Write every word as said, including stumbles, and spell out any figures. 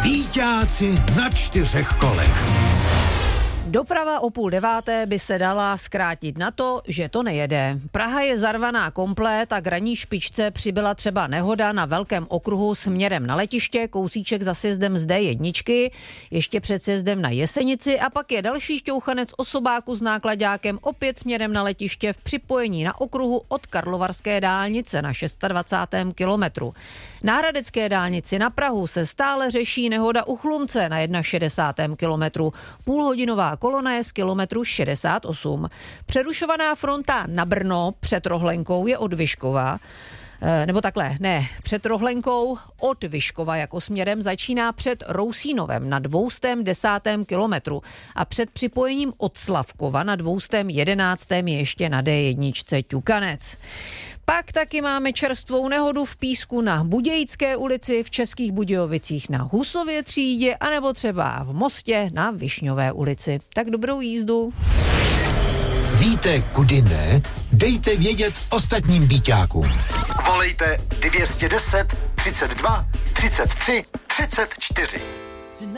Býťáci na čtyřech kolech. Doprava o půl deváté by se dala zkrátit na to, že to nejede. Praha je zarvaná komplet a k ranní špičce přibyla třeba nehoda na velkém okruhu směrem na letiště, kousíček za sjezdem z dé jedna, ještě před sjezdem na Jesenici a pak je další šťouchanec osobáku s náklaďákem opět směrem na letiště v připojení na okruhu od Karlovarské dálnice na dvacátém šestém kilometru. Na hradecké dálnici na Prahu se stále řeší nehoda u Chlumce na šedesátém prvním kilometru. Půlhodinová kolona je z kilometru šedesát osm. Přerušovaná fronta na Brno před Rohlenkou je od Vyškova. Nebo takhle, ne, před Rohlenkou od Vyškova jako směrem začíná před Rousínovem na dvoustém desátém kilometru a před připojením od Slavkova na dvoustém jedenáctém je ještě na dé jedna Ťukanec. Pak taky máme čerstvou nehodu v Písku na Budějické ulici, v Českých Budějovicích na Husově třídě anebo třeba v Mostě na Višňové ulici. Tak dobrou jízdu. Víte, kudy ne? Dejte vědět ostatním býťákům. Volejte dvě stě deset, třicet dva, třicet tři, třicet čtyři.